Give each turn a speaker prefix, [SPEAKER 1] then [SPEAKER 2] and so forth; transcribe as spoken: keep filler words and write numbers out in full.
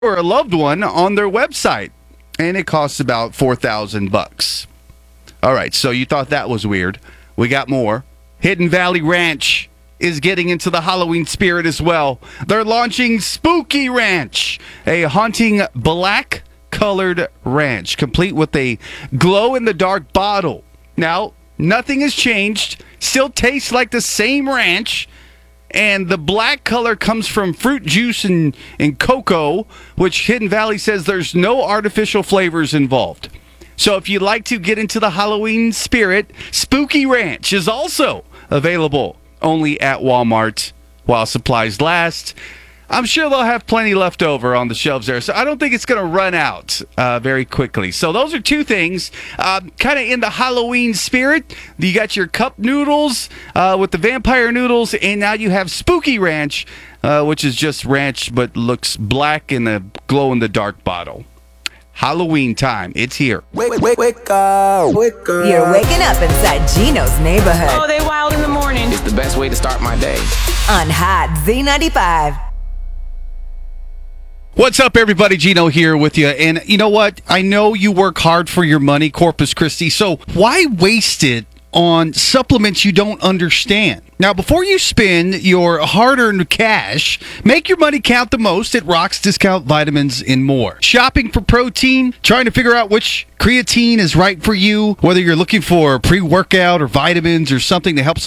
[SPEAKER 1] or a loved one on their website, and it costs about four thousand bucks. All right, so you thought that was weird. We got more. Hidden Valley Ranch is getting into the Halloween spirit as well. They're launching Spooky Ranch, a haunting black-colored ranch, complete with a glow-in-the-dark bottle. Now, nothing has changed. Still tastes like the same ranch. And the black color comes from fruit juice and, and cocoa, which Hidden Valley says there's no artificial flavors involved. So if you'd like to get into the Halloween spirit, Spooky Ranch is also available only at Walmart while supplies last. I'm sure they'll have plenty left over on the shelves there, so I don't think it's going to run out uh, very quickly. So those are two things, uh, kind of in the Halloween spirit. You got your cup noodles uh, with the vampire noodles, and now you have Spooky Ranch, uh, which is just ranch but looks black in the glow-in-the-dark bottle. Halloween time. It's here.
[SPEAKER 2] Wake, wake, wake up, wake up.
[SPEAKER 3] You're waking up inside Gino's neighborhood.
[SPEAKER 4] Oh, they wild in the morning.
[SPEAKER 2] It's the best way to start my day.
[SPEAKER 3] On Hot Z ninety-five.
[SPEAKER 1] What's up, everybody? Gino here with you. And you know what? I know you work hard for your money, Corpus Christi, so why waste it on supplements you don't understand? Now, before you spend your hard-earned cash, make your money count the most at Rock's Discount Vitamins and More. Shopping for protein, trying to figure out which creatine is right for you, whether you're looking for pre-workout or vitamins or something that helps